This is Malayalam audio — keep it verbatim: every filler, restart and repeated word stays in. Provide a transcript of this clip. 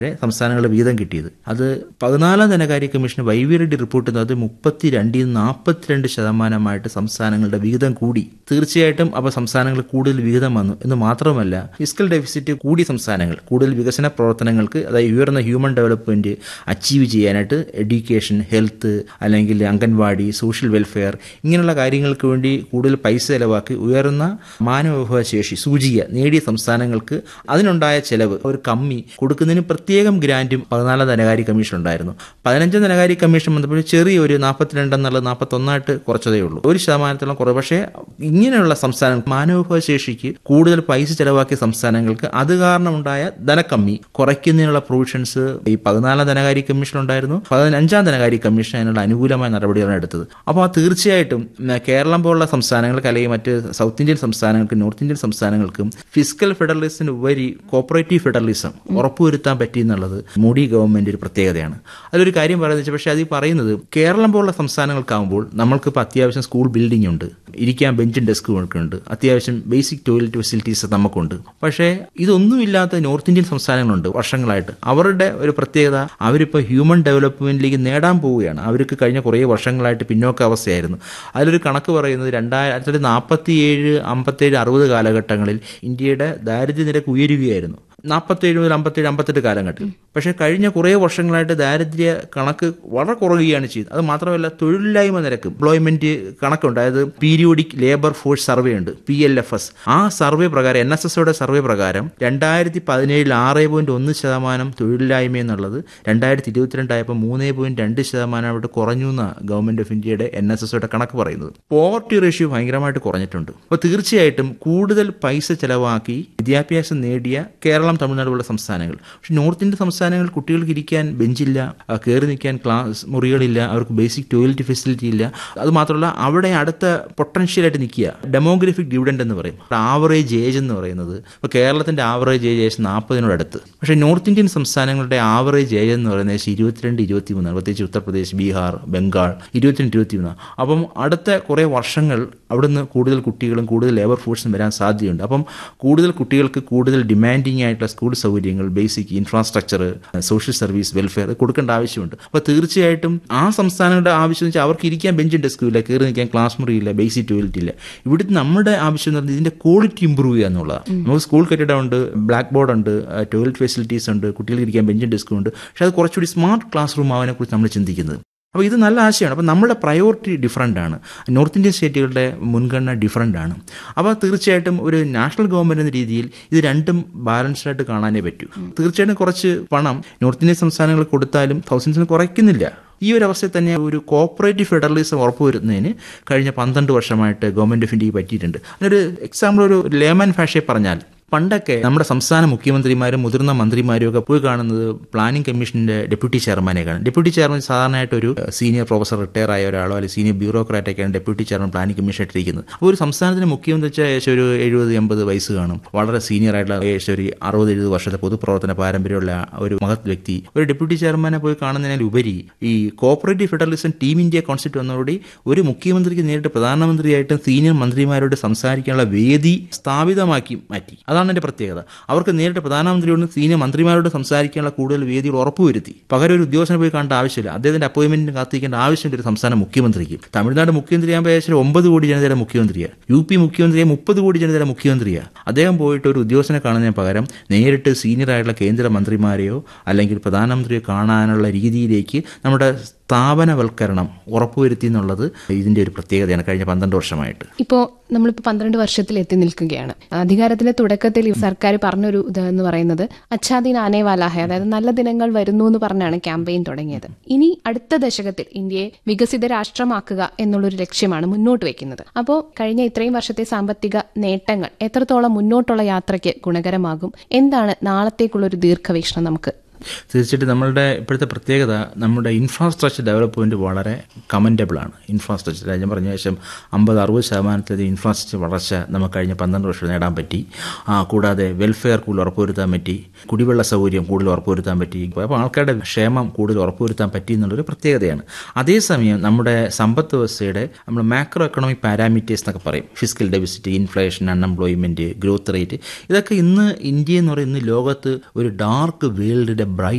സംസ്ഥാനങ്ങളുടെ വീതം കിട്ടിയത്. അത് പതിനാലാം ധനകാര്യ കമ്മീഷൻ വൈവിധ്യ റിപ്പോർട്ട് ചെയ്യുന്നത് മുപ്പത്തി രണ്ടിൽ നാൽപ്പത്തിരണ്ട് ശതമാനമായിട്ട് സംസ്ഥാനങ്ങളുടെ വിഹിതം കൂടി. തീർച്ചയായിട്ടും അപ്പോൾ സംസ്ഥാനങ്ങൾ കൂടുതൽ വിഹിതം വന്നു എന്ന് മാത്രമല്ല, ഫിസ്ക്കൽ ഡെഫിസിറ്റ് കൂടിയ സംസ്ഥാനങ്ങൾ കൂടുതൽ വികസന പ്രവർത്തനങ്ങൾക്ക്, അതായത് ഉയർന്ന ഹ്യൂമൻ ഡെവലപ്മെന്റ് അച്ചീവ് ചെയ്യാനായിട്ട് എഡ്യൂക്കേഷൻ, ഹെൽത്ത്, അല്ലെങ്കിൽ അംഗൻവാടി, സോഷ്യൽ വെൽഫെയർ, ഇങ്ങനെയുള്ള കാര്യങ്ങൾക്ക് വേണ്ടി കൂടുതൽ പൈസ ചെലവാക്കി ഉയർന്ന മാനവവിഭവ ശേഷി സൂചിക നേടിയ സംസ്ഥാനങ്ങൾക്ക് അതിനുണ്ടായ ചെലവ് ഒരു കമ്മി കൊടുക്കുന്നതിന് പ്രത്യേകം ഗ്രാന്റും പതിനാലാം ധനകാര്യ കമ്മീഷൻ ഉണ്ടായിരുന്നു. പതിനഞ്ചാം ധനകാര്യ കമ്മീഷൻ വന്നപ്പോൾ ചെറിയൊരു നാൽപ്പത്തിരണ്ട് എന്നുള്ളത് നാൽപ്പത്തൊന്നായിട്ട് കുറച്ചതേ ഉള്ളൂ, ഒരു ശതമാനത്തോളം കുറവ്. പക്ഷേ ഇങ്ങനെയുള്ള സംസ്ഥാനങ്ങൾ മാനവവിഭവ ശേഷിക്ക് കൂടുതൽ പൈസ ചെലവാക്കിയ സംസ്ഥാനങ്ങൾക്ക് അത് കാരണമുണ്ടായ ധനക്കമ്മി കുറയ്ക്കുന്നതിനുള്ള പ്രൊവിഷൻസ് ഈ പതിനാലാം ധനകാര്യ കമ്മീഷൻ ഉണ്ടായിരുന്നു. പതിനഞ്ചാം ധനകാര്യ കമ്മീഷൻ അതിനുള്ള അനുകൂലമായ നടപടികളാണ് എടുത്തത്. അപ്പോൾ തീർച്ചയായിട്ടും കേരളം പോലുള്ള സംസ്ഥാനങ്ങൾക്ക് അല്ലെങ്കിൽ മറ്റ് സൗത്ത് ഇന്ത്യൻ സംസ്ഥാനങ്ങൾക്കും നോർത്ത് ഇന്ത്യൻ സംസ്ഥാനങ്ങൾക്കും ഫിസ്ക്കൽ ഫെഡറലിസത്തിന് ഉപരി കോപ്പറേറ്റീവ് ഫെഡറലിസം ഉറപ്പുവരുത്താൻ പറ്റി എന്നുള്ളത് മോഡി ഗവൺമെന്റ് ഒരു പ്രത്യേകതയാണ്. അതിലൊരു കാര്യം പറയുന്നത് വെച്ചാൽ, പക്ഷേ അത് ഈ പറയുന്നത് കേരളം പോലുള്ള സംസ്ഥാനങ്ങൾക്കാകുമ്പോൾ നമ്മൾക്കിപ്പോൾ അത്യാവശ്യം സ്കൂൾ ബിൽഡിംഗ് ഉണ്ട്, ഇരിക്കാൻ ബെഞ്ചും ഡെസ്കും ഒക്കെ ഉണ്ട്, അത്യാവശ്യം ബേസിക് ടോയ്ലറ്റ് ഫെസിലിറ്റീസ് നമുക്കുണ്ട്. പക്ഷേ ഇതൊന്നുമില്ലാത്ത നോർത്ത് ഇന്ത്യൻ സംസ്ഥാനങ്ങളുണ്ട് വർഷങ്ങളായിട്ട്. അവരുടെ ഒരു പ്രത്യേകത, അവരിപ്പോൾ ഹ്യൂമൻ ഡെവലപ്മെന്റിലേക്ക് നേടാൻ പോവുകയാണ്. അവർക്ക് കഴിഞ്ഞ കുറേ വർഷങ്ങളായിട്ട് പിന്നോക്ക അവസ്ഥയായിരുന്നു. അതിലൊരു കണക്ക് പറയുന്നത് രണ്ടായിരത്തി നാൽപ്പത്തി ഏഴ് അമ്പത്തേഴ് അറുപത് കാലഘട്ടങ്ങളിൽ ഇന്ത്യയുടെ ദാരിദ്ര്യ നിരക്ക് ഉയരുകയായിരുന്നു. നാൽപ്പത്തേഴ് മുതൽ അമ്പത്തേഴ് അമ്പത്തെട്ട് കാലഘട്ടത്തിൽ. പക്ഷേ കഴിഞ്ഞ കുറേ വർഷങ്ങളായിട്ട് ദാരിദ്ര്യ കണക്ക് വളരെ കുറയുകയാണ് ചെയ്തത്. അത് മാത്രമല്ല, തൊഴിലില്ലായ്മ നിരക്ക്, എംപ്ലോയ്മെന്റ് കണക്കുണ്ട്, അതായത് പീരിയോഡിക് ലേബർ ഫോഴ്സ് സർവേ ഉണ്ട്, പി എൽ എഫ് എസ്. ആ സർവേ പ്രകാരം, എൻ എസ് എസ്ഒയുടെ സർവേ പ്രകാരം രണ്ടായിരത്തി പതിനേഴിൽ ആറ് പോയിന്റ് ഒന്ന് ശതമാനം തൊഴിലില്ലായ്മ എന്നുള്ളത് രണ്ടായിരത്തി ഇരുപത്തിരണ്ടായപ്പോൾ മൂന്ന് പോയിന്റ് രണ്ട് ശതമാനമായിട്ട് കുറഞ്ഞു എന്നാണ് ഗവൺമെന്റ് ഓഫ് ഇന്ത്യയുടെ എൻ എസ് എസ്ഒയുടെ കണക്ക് പറയുന്നത്. പോവർട്ടി റേഷ്യോ ഭയങ്കരമായിട്ട് കുറഞ്ഞിട്ടുണ്ട്. അപ്പോൾ തീർച്ചയായിട്ടും കൂടുതൽ പൈസ ചെലവാക്കി വിദ്യാഭ്യാസം നേടിയ കേരളം, തമിഴ്നാട് പോലുള്ള സംസ്ഥാനങ്ങൾ. പക്ഷെ നോർത്ത് ഇന്ത്യൻ സംസ്ഥാനങ്ങൾ കുട്ടികൾക്ക് ഇരിക്കാൻ ബെഞ്ചില്ല, കയറി നിൽക്കാൻ ക്ലാസ് മുറികളില്ല, അവർക്ക് ബേസിക് ടോയ്ലറ്റ് ഫെസിലിറ്റി ഇല്ല. അത് മാത്രമല്ല, അവിടെ അടുത്ത പൊട്ടൻഷ്യലായിട്ട് നിൽക്കുക ഡെമോഗ്രഫിക് ഡിവിഡൻഡ് എന്ന് പറയും, ആവറേജ് ഏജ് എന്ന് പറയുന്നത്. ഇപ്പോൾ കേരളത്തിന്റെ ആവറേജ് ഏജ് ഏകദേശം നാൽപ്പതിനോടടുത്ത്. പക്ഷേ നോർത്ത് ഇന്ത്യൻ സംസ്ഥാനങ്ങളുടെ ആവറേജ് ഏജ് എന്ന് പറയുന്നത് ഏകദേശം ഇരുപത്തിരണ്ട് ഇരുപത്തി മൂന്നാണ്. പ്രത്യേകിച്ച് ഉത്തർപ്രദേശ്, ബീഹാർ, ബംഗാൾ ഇരുപത്തിരണ്ട് ഇരുപത്തി മൂന്നാണ്. അപ്പം അടുത്ത കുറേ വർഷങ്ങൾ അവിടുന്ന് കൂടുതൽ കുട്ടികളും കൂടുതൽ ലേബർ ഫോഴ്സും വരാൻ സാധ്യതയുണ്ട്. അപ്പം കൂടുതൽ കുട്ടികൾക്ക് കൂടുതൽ ഡിമാൻഡിങ് ആയിട്ടുള്ള സ്കൂൾ സൗകര്യങ്ങൾ, basic infrastructure, social service, welfare കൊടുക്കേണ്ട ആവശ്യമുണ്ട്. അപ്പോൾ തീർച്ചയായിട്ടും ആ സംസ്ഥാനങ്ങളുടെ ആവശ്യം എന്ന് വെച്ചാൽ അവർക്ക് ഇരിക്കാൻ ബെഞ്ചും ഡെസ്കും ഇല്ല, കയറി നിൽക്കാൻ ക്ലാസ് മുറിയില്ല, ബേസിക് ടോയ്ലറ്റ് ഇല്ല. ഇവിടുത്തെ നമ്മുടെ ആവശ്യം എന്ന് പറഞ്ഞാൽ ഇതിന്റെ ക്വാളിറ്റി ഇമ്പ്രൂവ് ചെയ്യുക എന്നുള്ളതാണ്. നമുക്ക് സ്കൂൾ കെട്ടിടമുണ്ട്, ബ്ലാക്ക് ബോർഡ് ഉണ്ട്, ടോയ്ലറ്റ് ഫെസിലിറ്റീസ് ഉണ്ട്, കുട്ടികൾക്ക് ഇരിക്കാൻ ബെഞ്ചും ഡെസ്കും ഉണ്ട്. പക്ഷേ അത് കുറച്ചുകൂടി സ്മാർട്ട് ക്ലാസ് റൂം ആവാനെ കുറിച്ച് നമ്മൾ ചിന്തിക്കുന്നത്. അപ്പോൾ ഇത് നല്ല ആശയമാണ്. അപ്പോൾ നമ്മുടെ പ്രയോറിറ്റി ഡിഫറൻ്റ് ആണ്, നോർത്ത് ഇന്ത്യൻ സ്റ്റേറ്റുകളുടെ മുൻഗണന ഡിഫറൻ്റ് ആണ്. അപ്പോൾ തീർച്ചയായിട്ടും ഒരു നാഷണൽ ഗവൺമെൻറ് എന്ന രീതിയിൽ ഇത് രണ്ടും ബാലൻസ്ഡായിട്ട് കാണാനേ പറ്റൂ. തീർച്ചയായിട്ടും കുറച്ച് പണം നോർത്ത് ഇന്ത്യൻ സംസ്ഥാനങ്ങൾ കൊടുത്താലും തൗസൻഡ്സിന് കുറയ്ക്കുന്നില്ല. ഈ ഒരു അവസ്ഥയിൽ തന്നെ ഒരു കോപ്പറേറ്റീവ് ഫെഡറലിസം ഉറപ്പുവരുത്തുന്നതിന് കഴിഞ്ഞ പന്ത്രണ്ട് വർഷമായിട്ട് ഗവൺമെൻറ് ഓഫ് ഇന്ത്യക്ക് പറ്റിയിട്ടുണ്ട്. അതിനൊരു എക്സാമ്പിൾ ഒരു ലേമൻ ഭാഷയിൽ പറഞ്ഞാൽ, പണ്ടൊക്കെ നമ്മുടെ സംസ്ഥാന മുഖ്യമന്ത്രിമാരും മുതിർന്ന മന്ത്രിമാരും ഒക്കെ പോയി കാണുന്നത് പ്ലാനിംഗ് കമ്മീഷന്റെ ഡെപ്യൂട്ടി ചെയർമാനെ കാണും. ഡെപ്യൂട്ടി ചെയർമാൻ സാധാരണയായിട്ട് ഒരു സീനിയർ പ്രൊഫസർ, റിട്ടയർ ആയ ഒരാളോ അല്ലെങ്കിൽ senior ബ്യൂറോക്രാറ്റൊക്കെയാണ് deputy chairman planning commission ഇട്ടിരിക്കുന്നത്. അപ്പോൾ ഒരു സംസ്ഥാനത്തിന് മുഖ്യമന്ത്രി വെച്ചാൽ ഏകദേശം ഒരു എഴുപത് എൺപത് വയസ്സ് കാണും. വളരെ സീനിയർ ആയിട്ടുള്ള ഏകദേശം ഒരു അറുപത് എഴുപത് വർഷത്തെ പൊതുപ്രവർത്തന പാരമ്പര്യമുള്ള ഒരു മഹത് വ്യക്തി ഒരു ഡെപ്യൂട്ടി ചെയർമാനെ പോയി കാണുന്നതിനുപരി ഈ cooperative federalism team India concept വന്നതോടെ ഒരു മുഖ്യമന്ത്രിക്ക് നേരിട്ട് പ്രധാനമന്ത്രിയായിട്ടും സീനിയർ മന്ത്രിമാരോട് സംസാരിക്കാനുള്ള വേദി സ്ഥാപിതമാക്കി മാറ്റി. അതാണ് എൻ്റെ പ്രത്യേകത. അവർക്ക് നേരിട്ട് പ്രധാനമന്ത്രിയോടും സീനിയർ മന്ത്രിമാരോട് സംസാരിക്കാനുള്ള കൂടുതൽ വേദികൾ ഉറപ്പുവരുത്തി. പകരം ഒരു ഉദ്യോഗസ്ഥനെ പോയി കാണേണ്ട ആവശ്യമില്ല, അദ്ദേഹത്തിന്റെ അപ്പോയിന്റ്മെന്റിന് കാത്തിരിക്കേണ്ട ആവശ്യമില്ല ഒരു സംസ്ഥാന മുഖ്യമന്ത്രിക്ക്. തമിഴ്നാട് മുഖ്യമന്ത്രിയാകുമ്പോൾ ഏകദേശം ഒമ്പത് കോടി ജനതയുടെ മുഖ്യമന്ത്രിയാണ്. യു പി മുഖ്യമന്ത്രിയെ മുപ്പത് കോടി ജനതയുടെ മുഖ്യമന്ത്രിയാണ്. അദ്ദേഹം പോയിട്ട് ഒരു ഉദ്യോഗസ്ഥനെ കാണുന്നതിന് പകരം നേരിട്ട് സീനിയർ ആയിട്ടുള്ള കേന്ദ്ര മന്ത്രിമാരെയോ അല്ലെങ്കിൽ പ്രധാനമന്ത്രിയോ കാണാനുള്ള രീതിയിലേക്ക് നമ്മുടെ സ്ഥാപനവൽക്കരണം ഉറപ്പുവരുത്തി എന്നുള്ളത് ഇതിന്റെ ഒരു പ്രത്യേകതയാണ് കഴിഞ്ഞ പന്ത്രണ്ട് വർഷമായിട്ട്. ഇപ്പോൾ നമ്മളിപ്പോൾ പന്ത്രണ്ട് വർഷത്തിൽ എത്തി നിൽക്കുകയാണ്. അധികാരത്തിന്റെ തുടക്കത്തിൽ സർക്കാർ പറഞ്ഞൊരു ഇതെന്ന് പറയുന്നത് അച്ഛാ ദിൻ ആനേ വാലാ ഹൈ, അതായത് നല്ല ദിനങ്ങൾ വരുന്നു എന്ന് പറഞ്ഞാണ് ക്യാമ്പയിൻ തുടങ്ങിയത്. ഇനി അടുത്ത ദശകത്തിൽ ഇന്ത്യയെ വികസിത രാഷ്ട്രമാക്കുക എന്നുള്ളൊരു ലക്ഷ്യമാണ് മുന്നോട്ട് വെക്കുന്നത്. അപ്പോൾ കഴിഞ്ഞ ഇത്രയും വർഷത്തെ സാമ്പത്തിക നേട്ടങ്ങൾ എത്രത്തോളം മുന്നോട്ടുള്ള യാത്രയ്ക്ക് ഗുണകരമാകും? എന്താണ് നാളത്തേക്കുള്ളൊരു ദീർഘവീക്ഷണം നമുക്ക്? തീർച്ചയായിട്ടും നമ്മളുടെ ഇപ്പോഴത്തെ പ്രത്യേകത, നമ്മുടെ ഇൻഫ്രാസ്ട്രക്ചർ ഡെവലപ്മെൻറ്റ് വളരെ കമൻറ്റബിളാണ്. ഇൻഫ്രാസ്ട്രക്ചർ രാജ്യം പറഞ്ഞ ശേഷം അമ്പത് അറുപത് ശതമാനത്തിലധികം ഇൻഫ്രാസ്ട്രക്ചർ വളർച്ച നമുക്ക് കഴിഞ്ഞ പന്ത്രണ്ട് വർഷം നേടാൻ പറ്റി. കൂടാതെ വെൽഫെയർ കൂടുതൽ ഉറപ്പുവരുത്താൻ പറ്റി, കുടിവെള്ള സൗകര്യം കൂടുതൽ ഉറപ്പുവരുത്താൻ പറ്റി. അപ്പോൾ ആൾക്കാരുടെ ക്ഷേമം കൂടുതൽ ഉറപ്പുവരുത്താൻ പറ്റി എന്നുള്ളൊരു പ്രത്യേകതയാണ്. അതേസമയം നമ്മുടെ സമ്പദ് വ്യവസ്ഥയുടെ നമ്മൾ മാക്രോ എക്കണോമിക് പാരാമീറ്റേഴ്സ് എന്നൊക്കെ പറയും, fiscal deficit, inflation, unemployment, growth rate, ഇതൊക്കെ ഇന്ന് ഇന്ത്യ എന്ന് പറയുന്ന ലോകത്ത് ഒരു ഡാർക്ക് വേൾഡിൻ്റെ ബ്രൈറ്റ്